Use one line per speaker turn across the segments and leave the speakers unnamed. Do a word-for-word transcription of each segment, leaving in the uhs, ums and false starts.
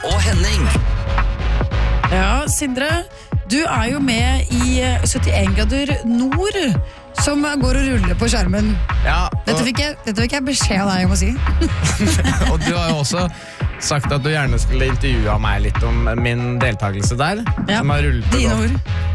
og Henning.
Ja, Sindre, du er jo med i syttien grader nord, som går og ruller på skjermen.
Ja, og,
Dette fikk jeg, dette fikk jeg beskjed av deg om å si.
og du har jo også sagt at du gjerne skulle intervjue meg litt om min deltakelse der,
Ja,
som har rullet
dine
og-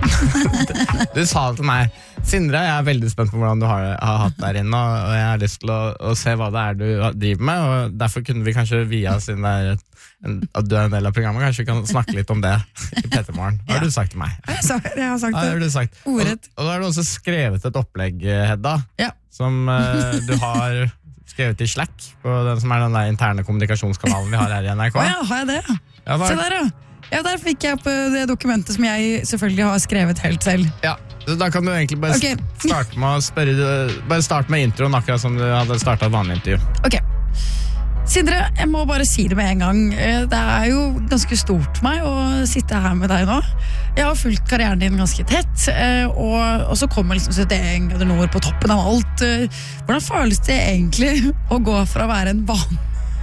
ord.
Du sa til meg, Sindre, jeg er veldig spent på hvordan du har, har hatt der inne, og jeg har lyst til å, å se hva det er du driver med, og derfor kunne vi kanskje via siden det er et, en, at du er en del av programmet, kanskje vi kan snakke litt om det i P T Morgen. Hva har du sagt til meg?
Jeg, sa, jeg har sagt
Ja, det har
det.
du sagt. Og,
Ordrett.
og da har du også skrevet et opplegg, Hedda,
Ja.
som eh, du har skrevet i Slack, på den som er den der interne kommunikasjonskanalen vi har her i N R K.
Å ja, har jeg det?
Ja, hva-
Se der, ja. Ja, der fikk jeg opp det dokumentet som jeg selvfølgelig har skrevet helt selv.
Ja, så da kan du egentlig bare
Ok.
starte med å spørre, bare starte med introen akkurat som du hadde startet et vanlig intervju.
Ok. Sindre, jeg må bare si det med en gang. Eh, Det er jo ganske stort for meg å sitte her med deg nå. Jeg har fulgt karrieren din ganske tett, eh, og, og så kommer liksom syttien grader nord på toppen av alt. Eh, Hvordan føles det egentlig å gå fra å være en van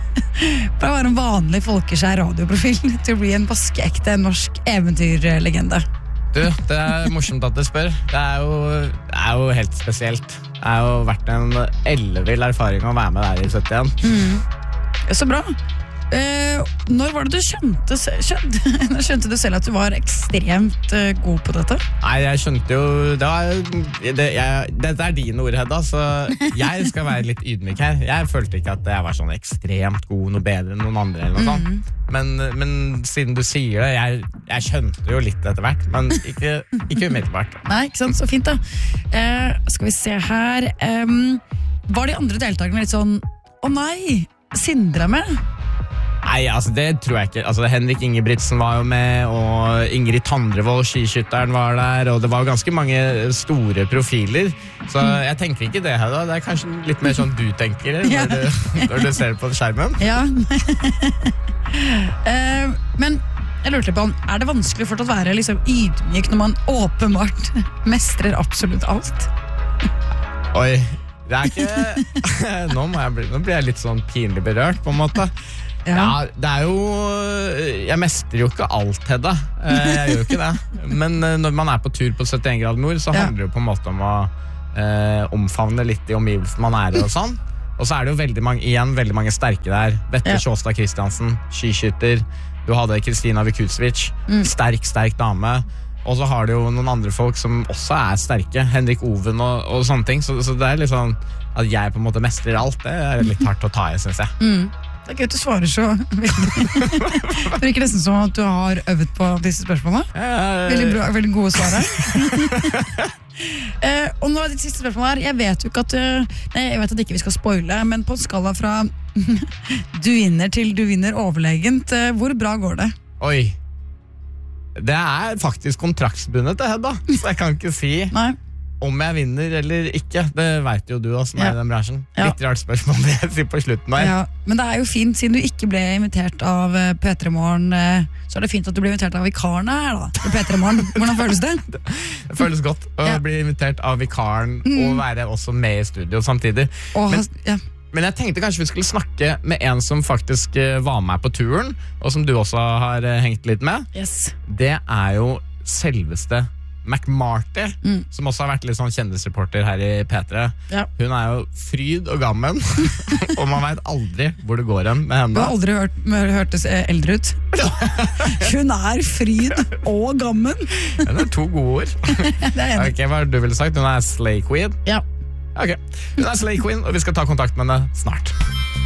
fra å være en vanlig folkeskjær radioprofil til å bli en vaskeekte norsk eventyrlegende?
Du, det er morsomt at du spør. Det er jo, det er jo helt spesielt. Det har jo vært en ellevill erfaring å være med der i syttien.
Så bra. Eh, når var det du skjønte, se- skjønte, når skjønte du selv at du var ekstremt eh, god på dette?
Nei, jeg skjønte jo det var, det, jeg, Dette er dine ord, Hedda, så jeg skal være litt ydmyk her. Jeg følte ikke at jeg var sånn ekstremt god, noe bedre enn noen andre eller noe sånt. Men, men siden du sier det, jeg, jeg skjønte jo litt etter hvert, men ikke, ikke umiddelbart.
Nei, ikke sant? Så fint da. Eh, skal vi se her. Em, var de andre deltakerne litt sånn, å nei, Sindre er med?
Nei, altså det tror jeg ikke. Altså, Henrik Ingebrigtsen var jo med, og Ingrid Tandrevold, skiskytteren, var der, og det var jo ganske mange store profiler. Så jeg tenker ikke det her da. Det er kanskje litt mer sånn du tenker det,
Ja.
når, du, når du ser på skjermen.
Ja. eh, men jeg lurte på, er det vanskelig for deg å være liksom ydmyk når man åpenbart mestrer absolutt alt?
Oi, det er ikke... Nå, må jeg bli, nå blir jeg litt sånn pinlig berørt, på en måte. Ja, det er jo... Jeg mestrer jo ikke alt, Hedda. Eh, Jeg gjør jo ikke det. Men eh, når man er på tur på syttien grader nord, så
Ja.
handler det jo på en måte om å eh, omfavne litt i omgivelsen man er i og sånn. Og så er det jo veldig mange, igjen veldig mange sterke der. Bette
Ja.
Sjåstad Kristiansen, skiskytter. Du hadde Kristina Vikutsvic, sterk, sterk dame. Og så har du jo noen andre folk som også er sterke. Henrik Oven og, og sånne ting. Så, så det er litt sånn at jeg på en måte mestrer alt. Det er litt hardt å ta i, synes jeg.
Det er gøy at du svarer så veldig. Det virker nesten som at du har øvet på disse spørsmålene. Veldig, bra, veldig gode svar her. eh, og nå er det siste spørsmålet her. Jeg vet jo ikke at uh, nei, jeg vet at ikke vi skal spoile, men på en skala fra du vinner til du vinner overlegent, uh, hvor bra går det?
Oi. Det er faktisk kontraktsbundet, det, Hedda. Så jeg kan ikke si
Nei?
om jeg vinner eller ikke. Det vet jo du også, som
Ja.
er i den bransjen.
Ja.
Litt rart spørsmål det jeg sier på slutten der.
Ja, men det er jo fint, siden du ikke ble invitert av uh, P tre Morgen, uh, så er det fint at du ble invitert av vikarene her da, i P tre Morgen. Hvordan føles det?
Det føles godt å
Ja.
bli invitert av vikaren og være også med i studio samtidig.
Og,
Men-
ja.
Men jeg tenkte kanskje vi skulle snakke med en som faktisk eh, var med på turen, og som du også har eh, hengt litt med.
Yes.
Det er jo selveste McMarty, som også har vært litt sånn kjendisreporter her i P tre.
Ja.
Hun er jo fryd og gammen, og man vet aldri hvor det går hen med
Du
henne.
har aldri hørt, hørtes eldre ut. Hun er fryd og gammen.
Hun er to gode ord.
Det er enig.
Ok, hva har du ville sagt? Hun er slay queen.
Ja.
Ok, hun er slay queen, og vi skal ta kontakt med henne snart.